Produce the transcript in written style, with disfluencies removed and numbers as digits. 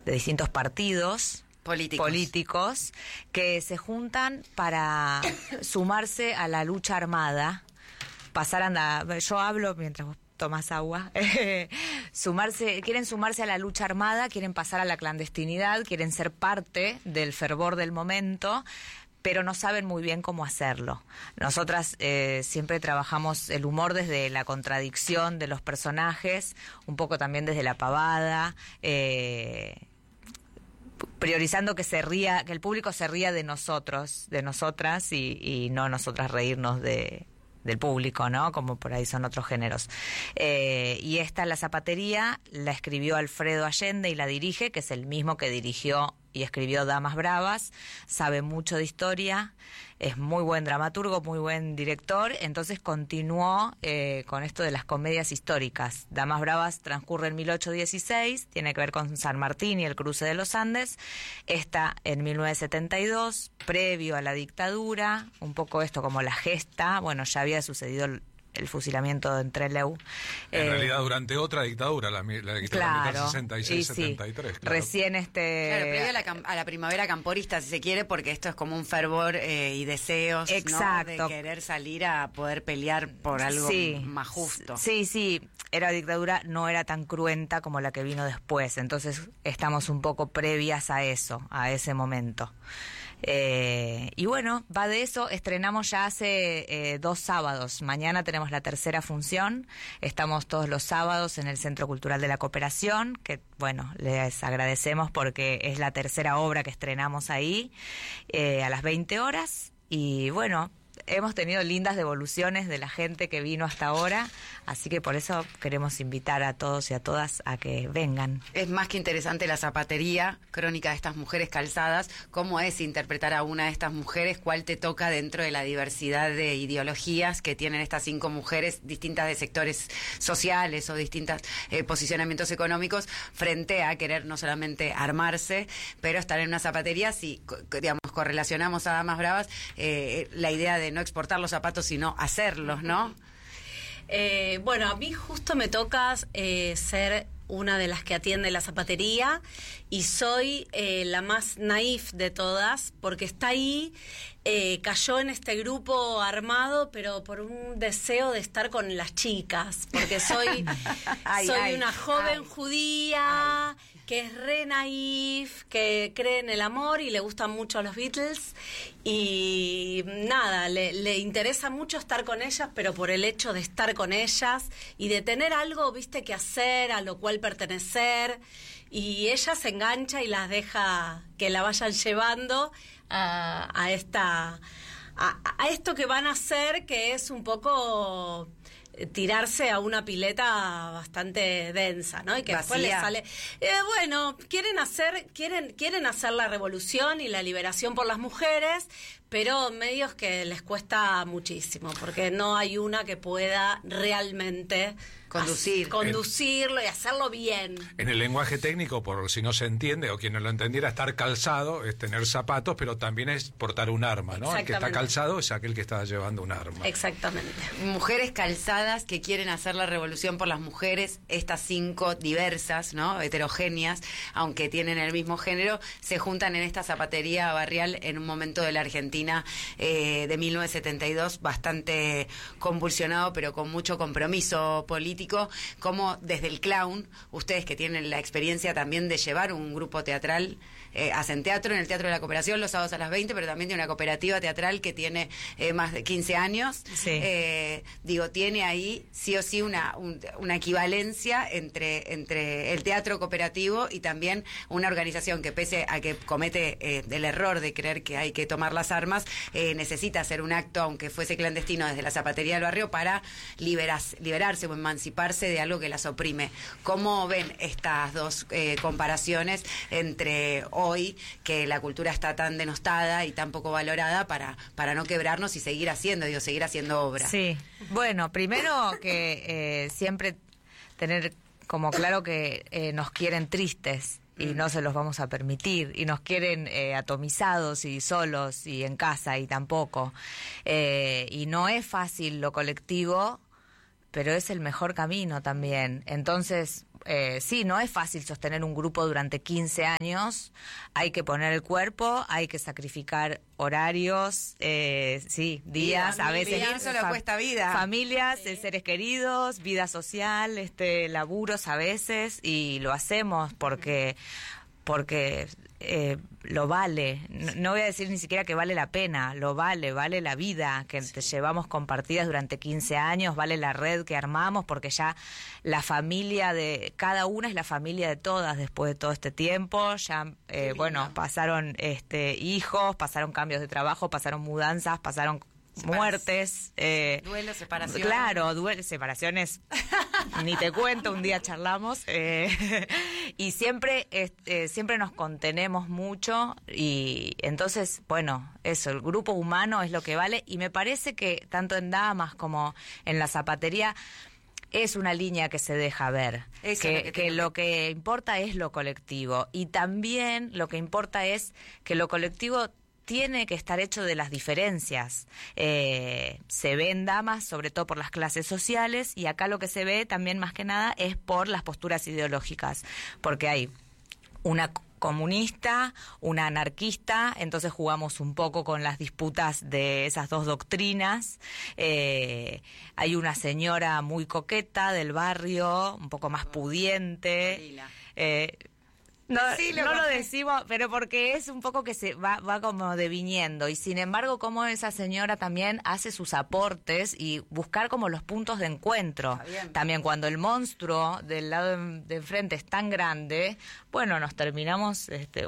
de distintos partidos políticos que se juntan para sumarse a la lucha armada. Yo hablo mientras vos tomás agua. Quieren sumarse a la lucha armada, quieren pasar a la clandestinidad, quieren ser parte del fervor del momento, pero no saben muy bien cómo hacerlo. Nosotras siempre trabajamos el humor desde la contradicción de los personajes, un poco también desde la pavada, priorizando que el público se ría de nosotros, de nosotras, y no nosotras reírnos del público, ¿no? Como por ahí son otros géneros. Y esta, La Zapatería, la escribió Alfredo Allende y la dirige, que es el mismo que dirigió y escribió Damas Bravas, sabe mucho de historia, es muy buen dramaturgo, muy buen director, entonces continuó con esto de las comedias históricas. Damas Bravas transcurre en 1816, tiene que ver con San Martín y el cruce de los Andes. Esta en 1972, previo a la dictadura, un poco esto como la gesta, bueno, ya había sucedido el fusilamiento en Trelew. En realidad durante otra dictadura, la dictadura militar 66-73. Claro. Recién Claro, previo a la primavera camporista, si se quiere, porque esto es como un fervor y deseos, exacto, ¿no? De querer salir a poder pelear por algo más justo. Sí, era dictadura, no era tan cruenta como la que vino después, entonces estamos un poco previas a eso, a ese momento. Y bueno, va de eso. Estrenamos ya hace 2 sábados. Mañana tenemos la tercera función. Estamos todos los sábados en el Centro Cultural de la Cooperación, que bueno, les agradecemos porque es la tercera obra que estrenamos ahí, a las 20 horas. Y bueno, hemos tenido lindas devoluciones de la gente que vino hasta ahora, así que por eso queremos invitar a todos y a todas a que vengan. Es más que interesante La Zapatería, crónica de estas mujeres calzadas. ¿Cómo es interpretar a una de estas mujeres? ¿Cuál te toca dentro de la diversidad de ideologías que tienen estas 5 mujeres, distintas de sectores sociales o distintos posicionamientos económicos, frente a querer no solamente armarse, pero estar en una zapatería? Si, digamos, correlacionamos a Damas Bravas, la idea de no exportar los zapatos, sino hacerlos, ¿no? Bueno, a mí justo me toca ser una de las que atiende la zapatería y soy la más naif de todas, porque está ahí, cayó en este grupo armado, pero por un deseo de estar con las chicas, porque soy una joven judía que es re naif, que cree en el amor y le gustan mucho los Beatles, y nada, le interesa mucho estar con ellas, pero por el hecho de estar con ellas y de tener algo, viste, que hacer, a lo cual pertenecer, y ella se engancha y las deja que la vayan llevando a esto que van a hacer, que es un poco tirarse a una pileta bastante densa, ¿no? Y que después les sale, bueno, quieren hacer la revolución y la liberación por las mujeres, pero medios que les muchísimo, porque no hay una que pueda realmente conducirlo y hacerlo bien. En el lenguaje técnico, por si no se entiende o quien no lo entendiera, estar calzado es tener zapatos, pero también es portar un arma, ¿no? El que está calzado es aquel que está llevando un arma. Exactamente. Mujeres calzadas que quieren hacer la revolución por las mujeres, estas 5 diversas, ¿no? Heterogéneas, aunque tienen el mismo género, se juntan en esta zapatería barrial en un momento de la Argentina de 1972, bastante convulsionado, pero con mucho compromiso político. Como desde el clown, ustedes que tienen la experiencia también de llevar un grupo teatral, hacen teatro en el Teatro de la Cooperación los sábados a las 20, pero también tiene una cooperativa teatral que tiene más de 15 años. Sí. Tiene ahí sí o sí una equivalencia entre el teatro cooperativo y también una organización que, pese a que comete el error de creer que hay que tomar las armas, necesita hacer un acto, aunque fuese clandestino, desde la zapatería del barrio para liberarse o emanciparse de algo que las oprime. ¿Cómo ven estas dos comparaciones entre hoy, que la cultura está tan denostada y tan poco valorada, para no quebrarnos y seguir haciendo obra? Sí, bueno, primero que siempre tener como claro que nos quieren tristes y no se los vamos a permitir, y nos quieren atomizados y solos y en casa, y tampoco. Y no es fácil lo colectivo, pero es el mejor camino también. Entonces, sí, no es fácil sostener un grupo durante 15 años. Hay que poner el cuerpo, hay que sacrificar horarios, sí, días, a veces. Vivir solo cuesta vida. Familias, seres queridos, vida social, laburos a veces, y lo hacemos porque lo vale. No voy a decir ni siquiera que vale la pena, lo vale la vida que te llevamos compartidas durante 15 años, vale la red que armamos, porque ya la familia de cada una es la familia de todas después de todo este tiempo. Ya, pasaron hijos, pasaron cambios de trabajo, pasaron mudanzas, pasaron muertes, duelo, separación. Claro, separaciones, ni te cuento, un día charlamos, y siempre nos contenemos mucho, y entonces, bueno, eso, el grupo humano es lo que vale, y me parece que tanto en damas como en la zapatería es una línea que se deja ver, que lo que importa es lo colectivo, y también lo que importa es que lo colectivo tiene que estar hecho de las diferencias. Se ve en damas, sobre todo por las clases sociales, y acá lo que se ve también más que nada es por las posturas ideológicas, porque hay una comunista, una anarquista, entonces jugamos un poco con las disputas de esas dos doctrinas. Hay una señora muy coqueta del barrio, un poco más pudiente. No lo decimos, pero porque es un poco que se va como deviniendo, y sin embargo como esa señora también hace sus aportes y buscar como los puntos de encuentro. También cuando el monstruo del lado de enfrente es tan grande, bueno, nos terminamos